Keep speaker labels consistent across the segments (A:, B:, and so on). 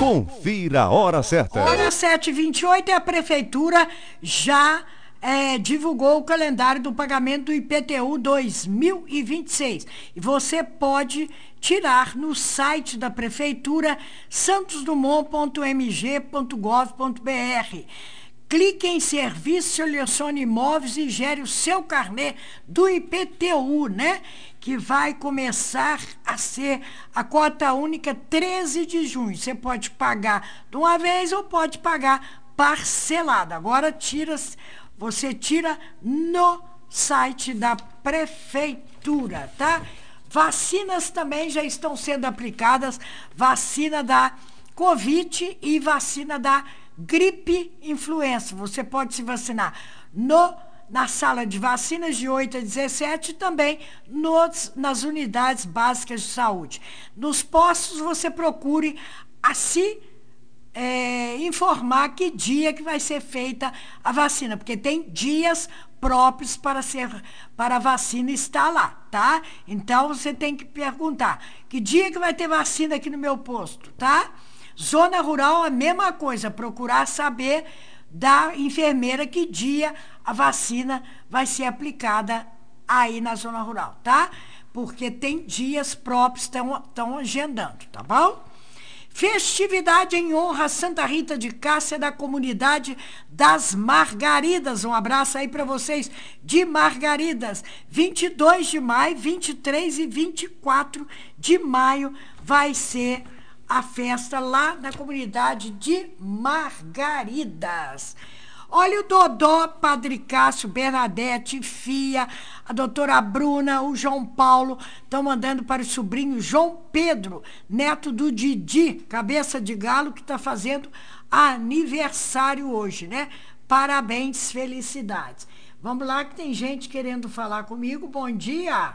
A: Confira a hora certa.
B: Hora 7h28 e a prefeitura já divulgou o calendário do pagamento do IPTU 2026. E você pode tirar no site da prefeitura santosdumont.mg.gov.br. Clique em serviço, selecione imóveis e gere o seu carnê do IPTU, né? Que vai começar a ser a cota única 13 de junho. Você pode pagar de uma vez ou pode pagar parcelado. Agora você tira no site da prefeitura, tá? Vacinas também já estão sendo aplicadas, vacina da Covid e vacina da gripe influenza. Você pode se vacinar na sala de vacinas de 8 a 17 e também nas unidades básicas de saúde. Nos postos você procure informar que dia que vai ser feita a vacina, porque tem dias próprios para a vacina estar lá, tá? Então você tem que perguntar que dia que vai ter vacina aqui no meu posto, tá? Zona rural, a mesma coisa, procurar saber da enfermeira que dia a vacina vai ser aplicada aí na zona rural, tá? Porque tem dias próprios, estão agendando, tá bom? Festividade em honra a Santa Rita de Cássia da comunidade das Margaridas. Um abraço aí para vocês de Margaridas. 22 de maio, 23 e 24 de maio vai ser a festa lá na comunidade de Margaridas. Olha o Dodó, Padre Cássio, Bernadette, Fia, a doutora Bruna, o João Paulo, estão mandando para o sobrinho João Pedro, neto do Didi, cabeça de galo, que está fazendo aniversário hoje, né? Parabéns, felicidades. Vamos lá que tem gente querendo falar comigo. Bom dia.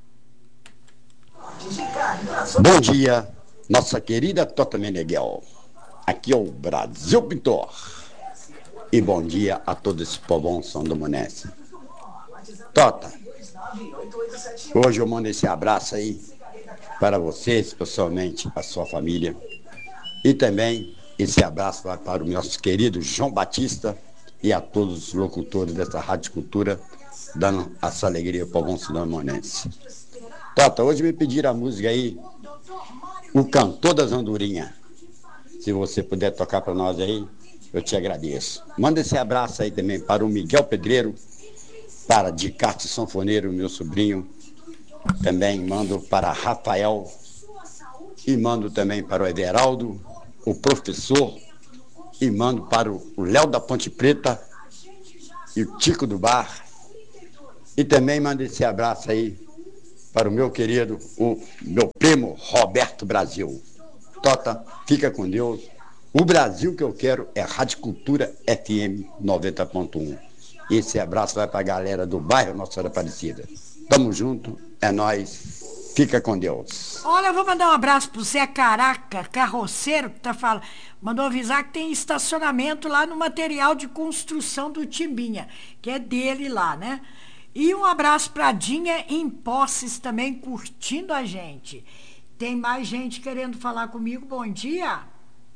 C: Bom dia, nossa querida Tota Meneghel. Aqui é o Brasil Pintor. E bom dia a todo esse povão São Domonense. Tota, hoje eu mando esse abraço aí para você, especialmente a sua família. E também esse abraço vai para o nosso querido João Batista e a todos os locutores dessa Rádio Cultura, dando essa alegria ao povão São Domonense. Tota, hoje me pediram a música aí, O Cantor das Andorinhas. Se você puder tocar para nós aí, eu te agradeço. Manda esse abraço aí também para o Miguel Pedreiro, para de Castro Sanfoneiro, meu sobrinho. Também mando para Rafael e mando também para o Everaldo, o professor, e mando para o Léo da Ponte Preta e o Tico do Bar. E também mando esse abraço aí para o meu querido, o meu primo Roberto Brasil. Tota, fica com Deus. O Brasil que eu quero é Rádio Cultura FM 90.1. Esse abraço vai para a galera do bairro Nossa Senhora Aparecida. Tamo junto, é nóis. Fica com Deus.
B: Olha, eu vou mandar um abraço pro Zé Caraca, carroceiro, que tá falando. Mandou avisar que tem estacionamento lá no material de construção do Timbinha, que é dele lá, né? E um abraço pra Dinha em Posses também, curtindo a gente. Tem mais gente querendo falar comigo. Bom dia.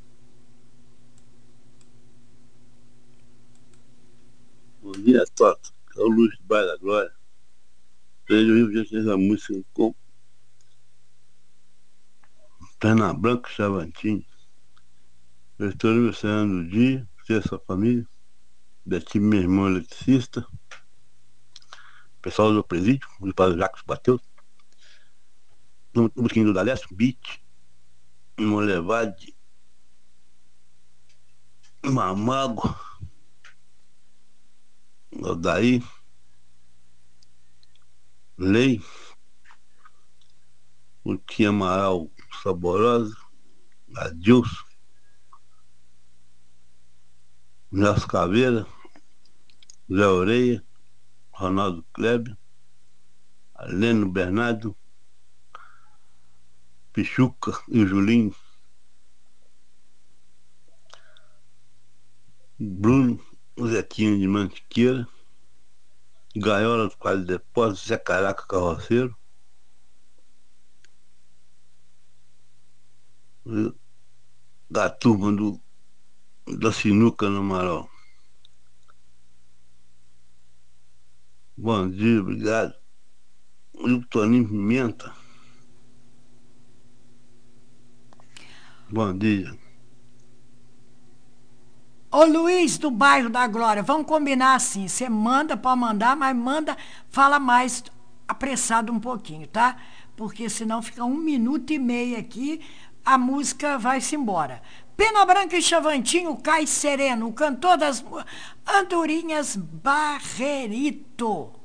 D: Bom dia, Toto. É o Luiz do Bairro da Glória. Desde o Rio já fez a música com Perna Branca e Chavantinho. Eu estou aniversariando o dia, você e a sua família. Daqui meu irmão eletricista. Pessoal do presídio, o padre Jacques bateu. No busquinho do D'Alessio, Beat. Uma levade. Mamago. Daí, Lei, o Tia Amaral Saborosa, Adilson, Nelson Caveira, Zé Oreia, Ronaldo Kleber, Leno Bernardo, Pichuca e o Julinho, Bruno, Zequinha de Mantiqueira, Gaiola do Quadro de Depósito, Zé Caraca Carroceiro, da turma da Sinuca no Amaral. Bom dia, obrigado. Eu, Toninho Pimenta. Bom dia.
B: Ô Luiz, do bairro da Glória, vamos combinar assim. Você manda, pode mandar, mas manda, fala mais apressado um pouquinho, tá? Porque senão fica 1 minuto e meio aqui, a música vai-se embora. Pena Branca e Chavantinho, Cai Sereno, o cantor das Andorinhas Barrerito.